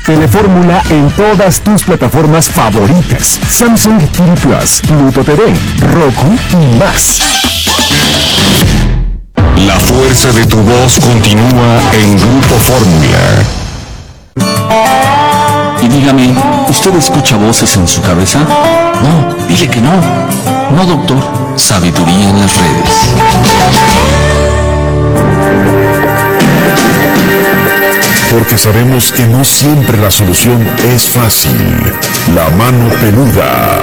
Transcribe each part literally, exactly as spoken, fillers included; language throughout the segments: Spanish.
Telefórmula en todas tus plataformas favoritas. Samsung T V Plus, Pluto T V, Roku y más. La fuerza de tu voz continúa en Grupo Fórmula. Y dígame, ¿usted escucha voces en su cabeza? No, dile que no. No, doctor. Sabiduría en las redes. Porque sabemos que no siempre la solución es fácil. La mano peluda.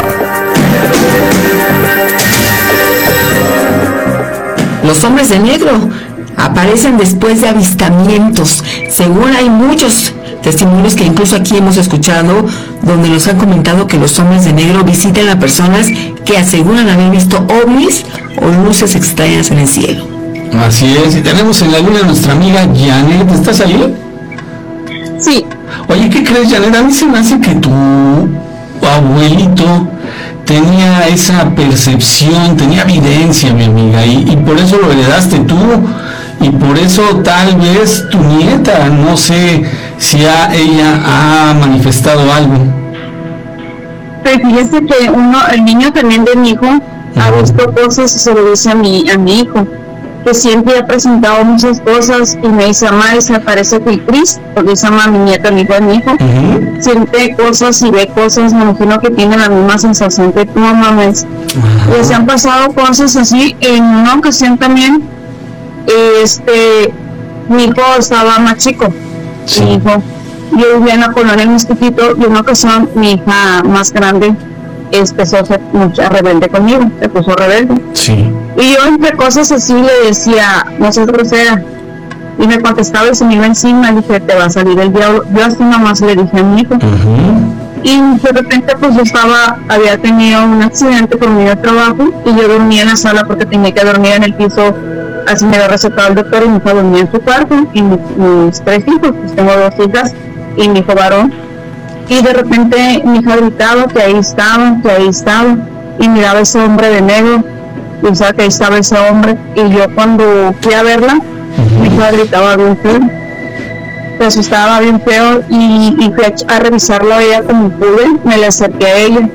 Los hombres de negro aparecen después de avistamientos. Según hay muchos testimonios que incluso aquí hemos escuchado, donde nos han comentado que los hombres de negro visitan a personas que aseguran haber visto ovnis o luces extrañas en el cielo. Así es, y tenemos en la línea a nuestra amiga Janet. ¿Estás ahí? Sí. Oye, ¿qué crees, Janet? A mí se me hace que tu abuelito tenía esa percepción, tenía evidencia, mi amiga, y, y por eso lo heredaste tú, y por eso tal vez tu nieta, no sé si a ella ha manifestado algo. Pero fíjese que uno, el niño también de mi hijo, ha visto cosas y se lo dice a mi, a mi hijo, que siempre ha presentado muchas cosas y me dice, mamá, se parece que el Cris, porque se llama mi nieta, el hijo de mi hijo, uh-huh. siente cosas y ve cosas, me imagino que tiene la misma sensación que tú, mamá. Uh-huh. Y se han pasado cosas así. En una ocasión también, este, mi hijo estaba más chico, sí. mi hijo, yo vivía en la colonia Mosquitito, y en una ocasión mi hija más grande empezó a ser mucha rebelde conmigo, se puso rebelde. Sí. Y yo entre cosas así le decía, no seas grosera. Y me contestaba y se me iba encima, le dije, te va a salir el diablo. Yo así nomás le dije a mi hijo. Uh-huh. Y de repente pues yo estaba, había tenido un accidente por medio de trabajo y yo dormía en la sala porque tenía que dormir en el piso. Así me lo recetaba el doctor y mi hija dormía en su cuarto. Y mis, mis tres hijos, pues tengo dos hijas y mi hijo varón. Y de repente mi hija gritaba que ahí estaba, que ahí estaba. Y miraba ese hombre de negro. Pensaba que ahí estaba ese hombre. Y yo cuando fui a verla, uh-huh. mi hija gritaba bien feo. Se asustaba bien feo. Y, y fui a, a revisarla a ella como pude. Me le acerqué a ella.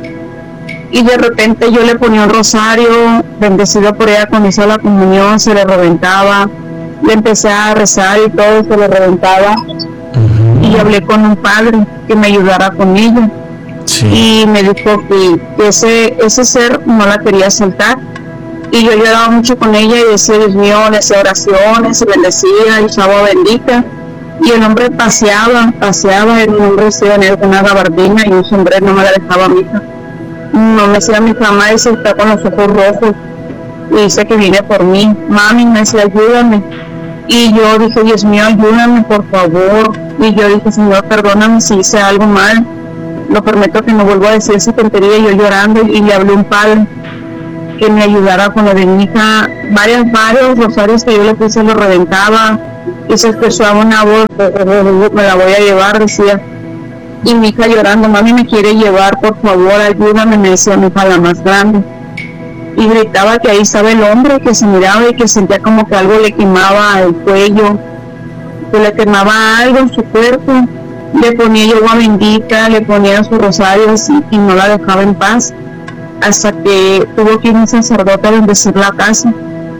Y de repente yo le ponía un rosario, bendecido por ella cuando hizo la comunión, se le reventaba. Le empecé a rezar y todo se le reventaba. Uh-huh. Y hablé con un padre que me ayudara con ella. Sí. Y me dijo que, que ese, ese ser no la quería soltar. Y yo lloraba mucho con ella y decía, Dios mío, le hacía oraciones, y bendecía, y echaba bendita. Y el hombre paseaba, paseaba, era un hombre vestido con una gabardina y un sombrero, no me la dejaba a mi hija. No me decía mi mamá, dice, está con los ojos rojos, y dice que viene por mí. Mami, me decía, ayúdame. Y yo dije, Dios mío, ayúdame, por favor. Y yo dije, Señor, perdóname si hice algo mal. Lo prometo que no vuelvo a decir esa tontería. Y yo llorando, y le hablé a un padre que me ayudara con lo de mi hija. Varios, varios rosarios que yo le puse, lo reventaba. Y se escuchaba una voz, me la voy a llevar, decía. Y mi hija llorando, mami, me quiere llevar, por favor, ayúdame, me decía mi hija la más grande. Y gritaba que ahí estaba el hombre, que se miraba y que sentía como que algo le quemaba el cuello, que le quemaba algo en su cuerpo. Le ponía yo agua bendita, le ponía sus rosarios y, y no la dejaba en paz, hasta que tuvo que ir un sacerdote a bendecir la casa.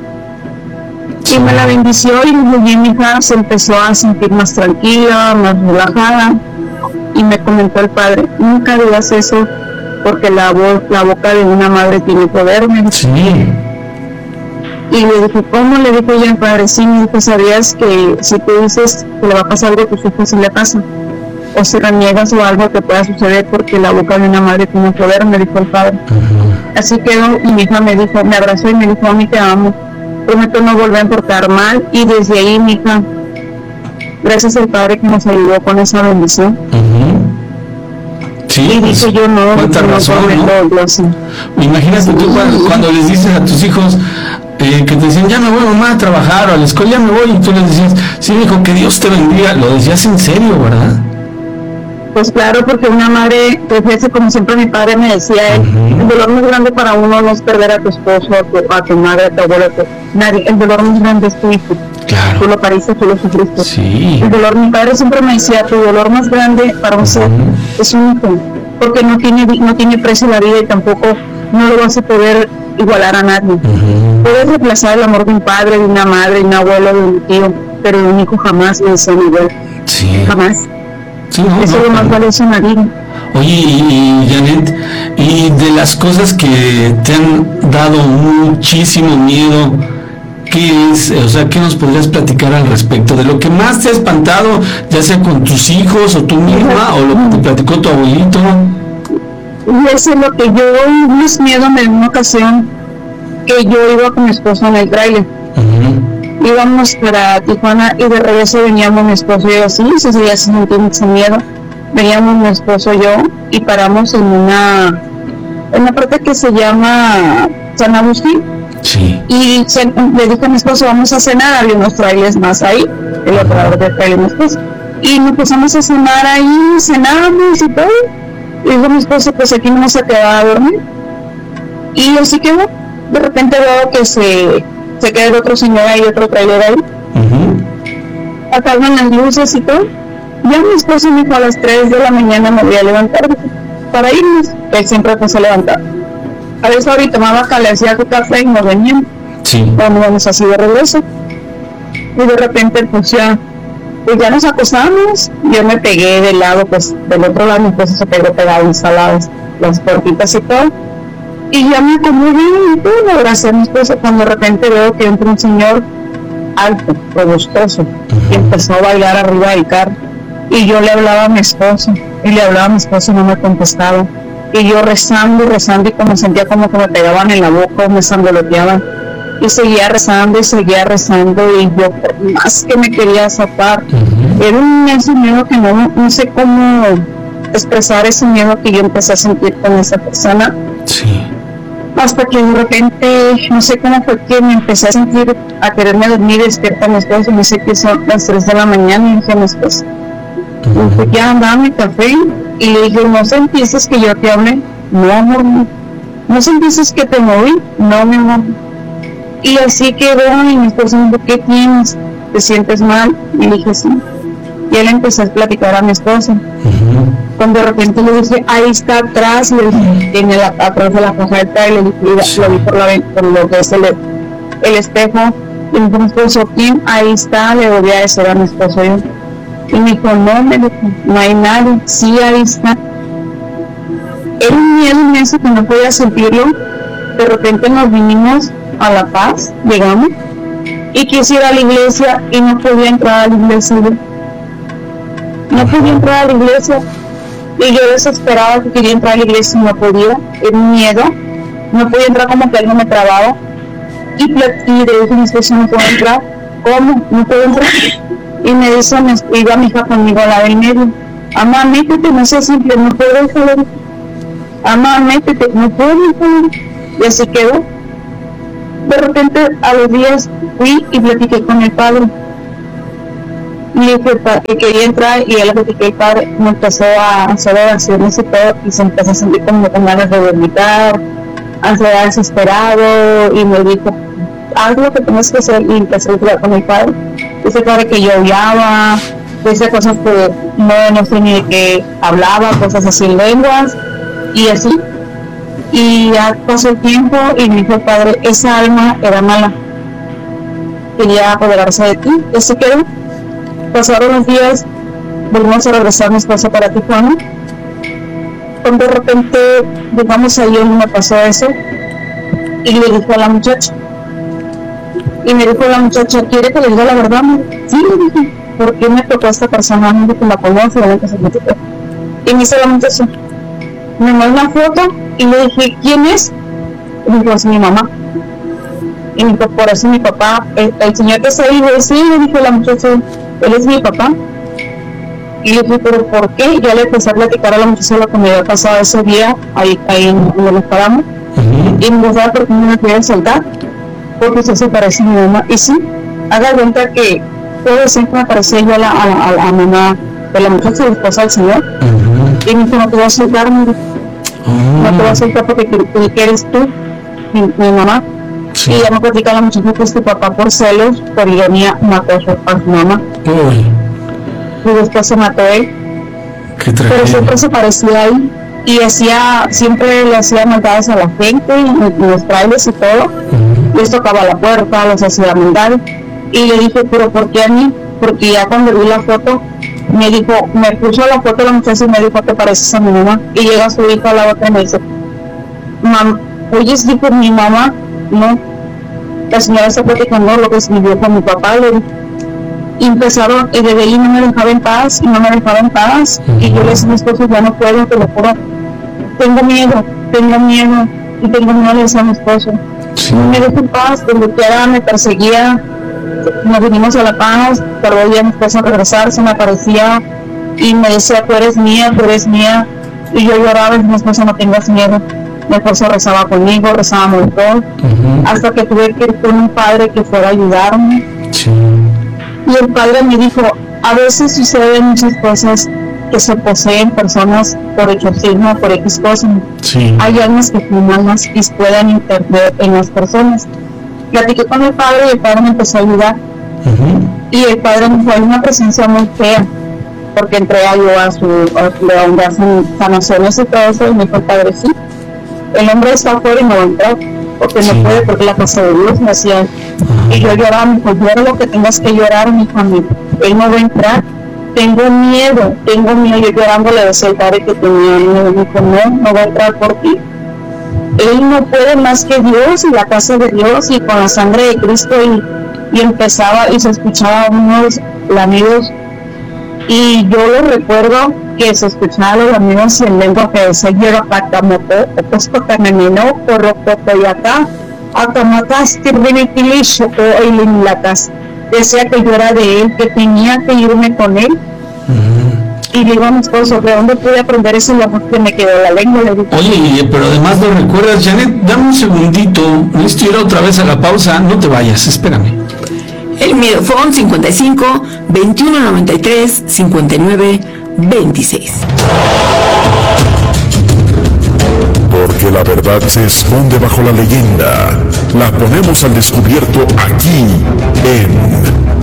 Y me la bendició y muy bien, mi hija se empezó a sentir más tranquila, más relajada. Y me comentó el padre, nunca digas eso, porque la, voz, la boca de una madre tiene poder. Me dijo. Sí. Y le dije, ¿cómo? Le dije yo al padre, sí, me dijo, ¿sabías que si tú dices que le va a pasar algo a tus hijos, sí le pasa? O si reniegas o algo que pueda suceder, porque la boca de una madre tiene poder, me dijo el padre. Uh-huh. Así quedó, y mi hija me dijo, me abrazó y me dijo, a mí te amo, prometo no volver a portar mal. Y desde ahí, mi hija, gracias al padre que nos ayudó con esa bendición. Uh-huh. Sí, y pues, dije yo no, cuánta no razón, ¿no? Sí. Imagínate tú cuando, cuando les dices a tus hijos eh, que te dicen, ya me voy, mamá, a trabajar o a la escuela, ya me voy, y tú les decías, sí, hijo, que Dios te bendiga. Lo decías en serio, ¿verdad? Pues claro, porque una madre, pues como siempre mi padre me decía, uh-huh. el dolor más grande para uno no es perder a tu esposo, a tu, a tu madre, a tu abuelo, a tu, nadie, el dolor más grande es tu hijo. Claro. Tú lo pariste, tú lo sufriste. Sí. El dolor, mi padre siempre me decía, tu dolor más grande para un ser uh-huh. es un hijo, porque no tiene, no tiene precio la vida y tampoco no lo vas a poder igualar a nadie. Uh-huh. Puedes reemplazar el amor de un padre, de una madre, de un abuelo, de un tío, pero de un hijo jamás me decía Miguel. Sí. Jamás. Sí, no, Eso no, es lo más no. valioso en la vida. Oye, y, y Janet, y de las cosas que te han dado muchísimo miedo, ¿qué es? O sea, ¿qué nos podrías platicar al respecto? De lo que más te ha espantado, ya sea con tus hijos o tú misma, o lo que te platicó tu abuelito. Y eso es lo que yo, mis miedos en una ocasión, que yo iba con mi esposo en el tráiler. Uh-huh. Íbamos para Tijuana y de regreso veníamos mi esposo y yo así, ese día se sentía mucho miedo. Veníamos mi esposo y yo y paramos en una en una parte que se llama San Agustín. Sí. Y se, le dije a mi esposo, vamos a cenar, había unos trailers más ahí, el otro lado del trailer mi esposo. Y nos empezamos a cenar ahí, cenamos y todo. Y dijo mi esposo, pues aquí no vamos a quedar a dormir. Y así quedó. De repente veo que se, se queda el otro señor ahí, otro trailer ahí. Uh-huh. Apagan las luces y todo. Ya mi esposo me dijo a las tres de la mañana me voy a levantar para irnos. Él siempre pues se levantaba. A veces ahorita tomaba acá, le hacía su café y nos veníamos. Sí. Cuando íbamos así de regreso. Y de repente pues ya, pues ya nos acostamos. Yo me pegué del lado, pues del otro lado mi esposo se pegó pegado instaladas las puertitas y todo. Y ya me acomodé y todo, lo abracé a mi esposo cuando de repente veo que entra un señor alto, robustoso, uh-huh. y empezó a bailar arriba del carro. Y yo le hablaba a mi esposo, y le hablaba a mi esposo y no me contestaba. Y yo rezando, rezando, y como sentía como que me pegaban en la boca, me sangoloteaban. Y seguía rezando, y seguía rezando, y yo más que me quería zafar. Uh-huh. Era un ese miedo que no, no sé cómo expresar ese miedo que yo empecé a sentir con esa persona. Sí. Hasta que de repente, no sé cómo fue que me empecé a sentir, a quererme dormir, despierta a mi esposo, y me sé que son las tres de la mañana, y dije a mi esposo, uh-huh. y ya andaba mi café, y le dije, ¿no sentiste que yo te hablé? No, amor, no. ¿No sentiste que te moví? No, mi amor. Y así quedó, y mi esposo me dijo, ¿qué tienes? ¿Te sientes mal? Y le dije, sí. Y él empezó a platicar a mi esposo. Uh-huh. Cuando de repente le dije, ahí está atrás, le dije, tiene la, atrás de la caja del trailer, le dije, sí. Lo vi por, la, por lo que es el, el espejo. Y me dijo, mi esposo, ¿quién? Ahí está, le volví a decir a mi esposo yo. Y me dijo, no, me dijo, no hay nadie, sí, ahí está. Era un miedo inmenso que no podía sentirlo. De repente nos vinimos a La Paz, llegamos, y quise ir a la iglesia y no podía entrar a la iglesia. No podía entrar a la iglesia, y yo desesperaba que quería entrar a la iglesia y no podía, era un miedo, no podía entrar, como que algo me trababa, y, y le dije a mi esposo, no puedo entrar. ¿Cómo? No puedo entrar. Y me dice, me iba mi hija conmigo a la del medio, mamá, métete, no sé, simple, no puedo entrar. Mamá, métete, no puedo entrar. Y así quedó. De repente, a los días fui y platiqué con el padre. Y le dije que quería entrar, y él le platiqué al padre, me empezó a hacer oraciones y todo, y se empezó a sentir como con ganas de vomitar, a ser desesperado, y me dijo, haz lo que tienes que hacer, y empecé a hablar con el padre. Dice padre que yo odiaba, dice cosas que no, no sé ni de qué hablaba, cosas así en lenguas, y así. Y ya pasó el tiempo y me dijo el padre, esa alma era mala, quería apoderarse de ti. Y así quedó. Pasaron los días, volvimos a regresar a mi esposa para Tijuana. Cuando de repente llegamos ahí donde me pasó eso, y le dijo a la muchacha, y me dijo la muchacha, ¿quiere que le diga la verdad? Sí, le dije, ¿por qué me tocó a esta persona? Me dijo que la conoce, que se me tocó. Y me dice la muchacha, me mandó una foto, y le dije, ¿quién es? Y me dijo, es mi mamá. Y me dijo, por eso mi papá, el, el señor que está ahí, le sí, le dijo la muchacha, él es mi papá. Y le dije, ¿pero por qué? Y yo le empecé a platicar a la muchacha lo que me había pasado ese día, ahí, ahí donde nos paramos. Uh-huh. Y me dijo, ¿por qué no me quieren soltar? Porque usted se parece a mi mamá. Y sí, haga cuenta que todo siempre me parecía yo a la, a, la, a la mamá de la muchacha, la esposa del señor. Uh-huh. Y me dijo, no te voy a soltar, me dijo. Uh-huh. No te voy a soltar porque que eres tú, mi, mi mamá. Sí. Y ya me platica la muchacha que tu papá por celos, por ironía, mató a su, a su mamá. Uy. Y después se mató él. Qué tragedia. Pero siempre se parecía ahí. Y hacía, siempre le hacía maldades a la gente, y los trailers y todo. Uh-huh. Les tocaba la puerta, les hacía maldades. Y le dije, pero ¿por qué a mí? Porque ya cuando vi la foto, me dijo, me puso la foto de la muchacha y me dijo, te pareces a mi mamá. Y llega su hija a la otra y me dice, mam, oyes, dijo mi mamá, no. La señora está platicando lo que escribió con mi papá, le dijo. Y empezaron, y desde ahí no me dejaba en paz, y no me dejaba en paz. Uh-huh. Y yo le decía a mi esposo, ya no puedo, te lo juro. Tengo miedo, tengo miedo, y tengo miedo, le decía a mi esposo. Sí. No me dejo en paz, donde quiera me perseguía. Nos vinimos a La Paz, tardó ya mi esposo a regresar, se me aparecía y me decía, tú eres mía, tú eres mía. Y yo lloraba y mi esposo, no tengas miedo. Mi esposo rezaba conmigo, rezaba un montón, uh-huh. hasta que tuve que ir con un padre que fuera a ayudarme. Sí. Y el padre me dijo, a veces suceden muchas cosas que se poseen personas por exorcismo, por X cosas. Sí. Hay almas que son almas y pueden intervenir en las personas. Platiqué con el padre y el padre me empezó a ayudar. Uh-huh. Y el padre me dijo, hay una presencia muy fea, porque entré a yo a su, a donde hacen sanaciones y todo eso, y me dijo el padre, sí, el hombre está afuera y no va a entrar, porque sí. no puede, porque la casa de Dios me hacía. Uh-huh. Y yo lloraba, me dijo, llora lo que tengas que llorar, mi familia, él no va a entrar, tengo miedo, tengo miedo. Yo llorando le decía al padre que tenía miedo, me dijo, no, no va a entrar por ti. Él no puede más que Dios y la casa de Dios y con la sangre de Cristo, y, y empezaba y se escuchaba unos lamidos, y yo lo recuerdo que se escuchaban los lamidos en lengua que decía, yo era patamoto, opuesto cananino, corrocoto y acá, acamatas, tirviniquilisho, o eliminatas. Decía que yo era de él, que tenía que irme con él. Uh-huh. Y le digo a mi esposo, ¿de dónde pude aprender ese amor que me quedó la lengua? Le digo, oye, pero además lo recuerdas, Janet, dame un segundito, necesito ir otra vez a la pausa, no te vayas, espérame. El Midofón cincuenta y cinco, veintiuno noventa y tres, cincuenta y nueve, veintiséis. Porque la verdad se esconde bajo la leyenda. La ponemos al descubierto aquí en